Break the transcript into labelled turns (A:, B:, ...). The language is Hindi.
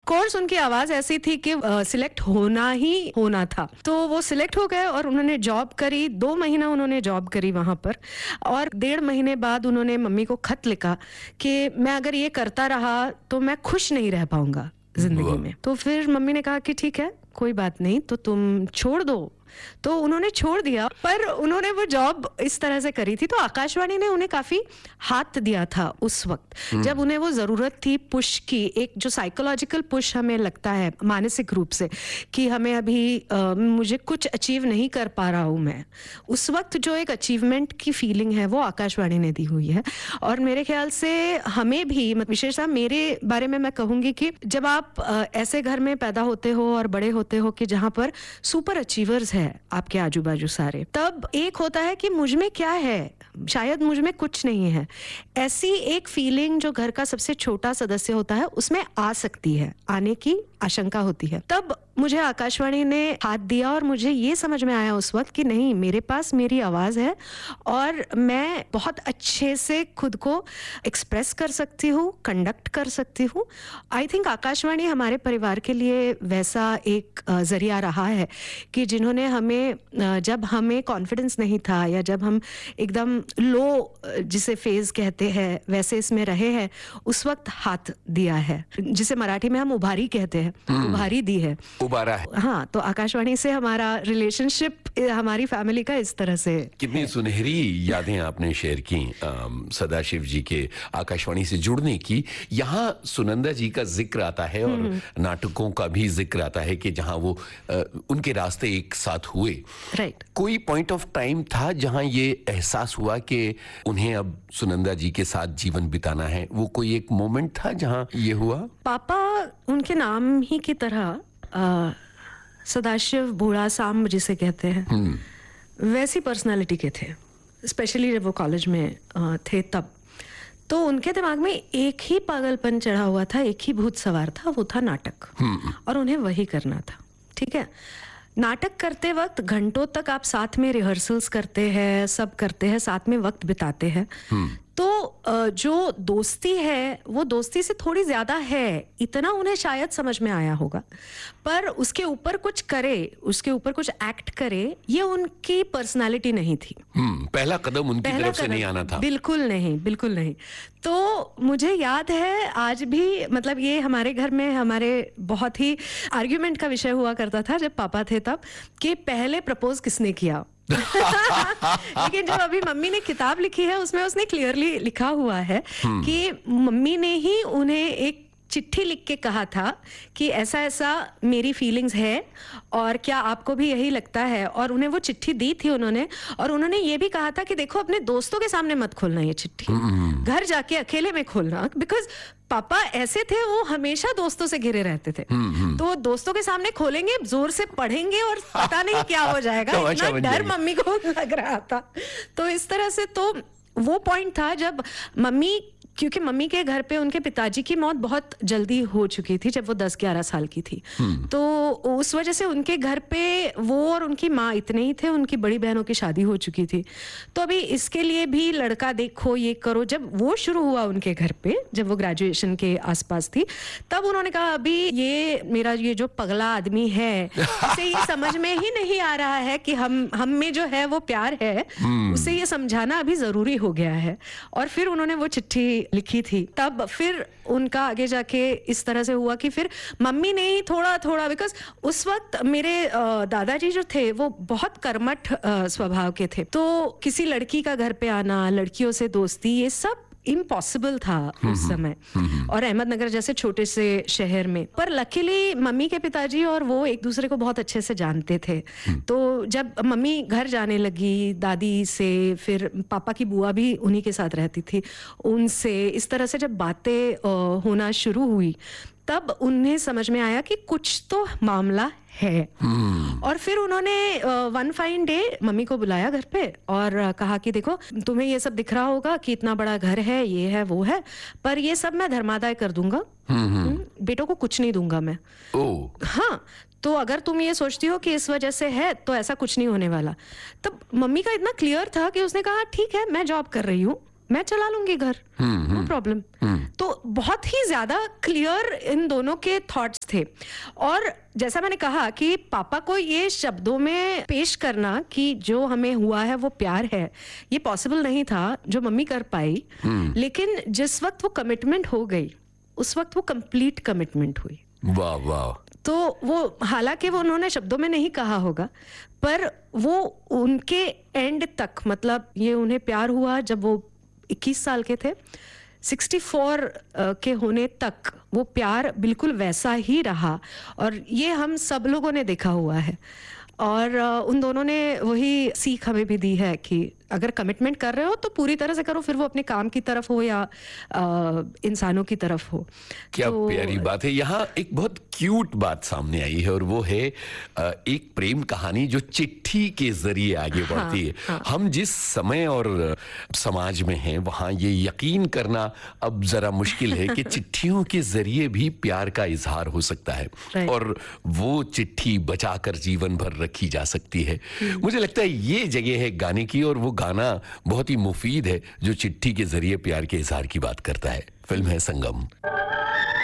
A: कोर्स उनकी आवाज ऐसी थी कि सिलेक्ट होना ही होना था। तो वो सिलेक्ट हो गए और उन्होंने जॉब करी, 2 महीना उन्होंने जॉब करी वहां पर, और 1.5 महीने बाद उन्होंने मम्मी को खत लिखा कि मैं अगर ये करता रहा तो मैं खुश नहीं रह पाऊंगा जिंदगी में। तो फिर मम्मी ने कहा कि ठीक है, कोई बात नहीं, तो तुम छोड़ दो। तो उन्होंने छोड़ दिया, पर उन्होंने वो जॉब इस तरह से करी थी। तो आकाशवाणी ने उन्हें काफी हाथ दिया था उस वक्त, जब उन्हें वो जरूरत थी पुश की, एक जो साइकोलॉजिकल पुश हमें लगता है मानसिक रूप से कि हमें अभी मुझे कुछ अचीव नहीं कर पा रहा हूं मैं, उस वक्त जो एक अचीवमेंट की फीलिंग है वो आकाशवाणी ने दी हुई है। और मेरे ख्याल से हमें भी, विशेषतः मेरे बारे में मैं कहूंगी कि जब आप ऐसे घर में पैदा होते हो और बड़े होते हो कि जहां पर सुपर अचीवर्स है आपके आजू बाजू सारे, तब एक होता है कि मुझ में क्या है, शायद मुझ में कुछ नहीं है, ऐसी एक फीलिंग जो घर का सबसे छोटा सदस्य होता है उसमें आ सकती है, आने की आशंका होती है। तब मुझे आकाशवाणी ने हाथ दिया और मुझे ये समझ में आया उस वक्त कि नहीं, मेरे पास मेरी आवाज है और मैं बहुत अच्छे से खुद को एक्सप्रेस कर सकती हूँ, कंडक्ट कर सकती हूँ। आई थिंक आकाशवाणी हमारे परिवार के लिए वैसा एक जरिया रहा है कि जिन्होंने हमें, जब हमें कॉन्फिडेंस नहीं था या जब हम एकदम लो जिसे फेज कहते हैं वैसे इसमें रहे हैं, उस वक्त हाथ दिया है, जिसे मराठी में हम उभारी कहते हैं, उभारी दी है, उबारा है। हाँ, तो आकाशवाणी से हमारा रिलेशनशिप, हमारी फैमिली का इस तरह से।
B: कितनी सुनहरी यादें आपने शेयर की सदाशिव जी के आकाशवाणी से जुड़ने की। यहाँ सुनंदा जी का जिक्र आता है और नाटकों का भी जिक्र आता है कि जहाँ वो उनके रास्ते एक साथ हुए।
A: राइट।
B: कोई पॉइंट ऑफ टाइम था जहाँ ये एहसास हुआ कि उन्हें अब सुनंदा जी के साथ जीवन बिताना है? वो कोई एक मोमेंट था जहाँ ये हुआ?
A: पापा उनके नाम ही की तरह सदाशिव भोला सांब जिसे कहते हैं, वैसी पर्सनालिटी के थे। स्पेशली जब वो कॉलेज में थे तब तो उनके दिमाग में एक ही पागलपन चढ़ा हुआ था, एक ही भूत सवार था, वो था नाटक, और उन्हें वही करना था। ठीक है, नाटक करते वक्त घंटों तक आप साथ में रिहर्सल्स करते हैं, सब करते हैं, साथ में वक्त बिताते हैं, तो जो दोस्ती है वो दोस्ती से थोड़ी ज्यादा है, इतना उन्हें शायद समझ में आया होगा। पर उसके ऊपर कुछ करे, उसके ऊपर कुछ एक्ट करे, ये उनकी पर्सनालिटी नहीं थी।
B: पहला कदम उनकी तरफ से नहीं आना था।
A: बिल्कुल नहीं, बिल्कुल नहीं। तो मुझे याद है आज भी, मतलब ये हमारे घर में हमारे बहुत ही आर्ग्यूमेंट का विषय हुआ करता था जब पापा थे तब, कि पहले प्रपोज किसने किया। लेकिन जब अभी मम्मी ने किताब लिखी है उसमें उसने क्लियरली लिखा हुआ है कि मम्मी ने ही उन्हें एक चिट्ठी लिख के कहा था कि ऐसा ऐसा मेरी फीलिंग्स है और क्या आपको भी यही लगता है, और उन्हें वो चिट्ठी दी थी उन्होंने, और उन्होंने ये भी कहा था कि देखो अपने दोस्तों के सामने मत खोलना ये चिट्ठी, घर जाके अकेले में खोलना, बिकॉज पापा ऐसे थे, वो हमेशा दोस्तों से घिरे रहते थे, तो दोस्तों के सामने खोलेंगे, जोर से पढ़ेंगे और पता नहीं क्या हो जाएगा, इतना डर मम्मी को लग रहा था। तो इस तरह से तो वो पॉइंट था जब मम्मी, क्योंकि मम्मी के घर पे उनके पिताजी की मौत बहुत जल्दी हो चुकी थी जब वो 10-11 साल की थी, तो उस वजह से उनके घर पे वो और उनकी माँ इतने ही थे, उनकी बड़ी बहनों की शादी हो चुकी थी। तो अभी इसके लिए भी लड़का देखो, ये करो, जब वो शुरू हुआ उनके घर पे, जब वो ग्रेजुएशन के आसपास थी, तब उन्होंने कहा अभी ये मेरा ये जो पगला आदमी है उसे ये समझ में ही नहीं आ रहा है कि हम में जो है वो प्यार है, उसे ये समझाना अभी जरूरी हो गया है। और फिर उन्होंने वो चिट्ठी लिखी थी, तब फिर उनका आगे जाके इस तरह से हुआ कि फिर मम्मी ने ही थोड़ा थोड़ा, बिकॉज उस वक्त मेरे दादाजी जो थे वो बहुत कर्मठ स्वभाव के थे, तो किसी लड़की का घर पे आना, लड़कियों से दोस्ती, ये सब इम्पॉसिबल था उस समय, और अहमदनगर जैसे छोटे से शहर में। पर लकीली मम्मी के पिताजी और वो एक दूसरे को बहुत अच्छे से जानते थे, तो जब मम्मी घर जाने लगी दादी से, फिर पापा की बुआ भी उन्हीं के साथ रहती थी, उनसे इस तरह से जब बातें होना शुरू हुई, तब उन्हें समझ में आया कि कुछ तो मामला है। और फिर उन्होंने वन फाइन डे मम्मी को बुलाया घर पे और कहा कि देखो तुम्हें ये सब दिख रहा होगा कि इतना बड़ा घर है, ये है वो है, पर ये सब मैं धर्मादाय कर दूंगा, बेटों को कुछ नहीं दूंगा मैं। हाँ, तो अगर तुम ये सोचती हो कि इस वजह से है तो ऐसा कुछ नहीं होने वाला। तब मम्मी का इतना क्लियर था कि उसने कहा ठीक है, मैं जॉब कर रही हूँ, मैं चला लूंगी घर, नो प्रॉब्लम। तो बहुत ही ज्यादा क्लियर इन दोनों के थॉट्स थे। और जैसा मैंने कहा कि पापा को ये शब्दों में पेश करना कि जो हमें हुआ है वो प्यार है, ये पॉसिबल नहीं था जो मम्मी कर पाई। लेकिन जिस वक्त वो कमिटमेंट हो गई, उस वक्त वो कंप्लीट कमिटमेंट हुई।
B: वाह वाह।
A: तो वो, हालांकि वो उन्होंने शब्दों में नहीं कहा होगा, पर वो उनके एंड तक, मतलब ये उन्हें प्यार हुआ जब वो 21 साल के थे, 64 के होने तक वो प्यार बिल्कुल वैसा ही रहा। और ये हम सब लोगों ने देखा हुआ है। और उन दोनों ने वही सीख हमें भी दी है कि अगर कमिटमेंट कर रहे हो तो पूरी तरह से करो, फिर वो अपने काम की तरफ हो या इंसानों की तरफ हो।
B: क्या प्यारी बात है। यहाँ एक बहुत क्यूट बात सामने आई है, और वो है एक प्रेम कहानी जो चिट्ठी के जरिए आगे बढ़ती है।
A: हाँ।
B: हम जिस समय और समाज में हैं, वहाँ ये यकीन करना अब जरा मुश्किल है कि चिट्ठियों के जरिए भी प्यार का इजहार हो सकता है, और वो चिट्ठी बचाकर जीवन भर रखी जा सकती है। मुझे लगता है ये जगह है गाने की, और वो गाना बहुत ही मुफीद है जो चिट्ठी के जरिए प्यार के इजहार की बात करता है। फिल्म है संगम।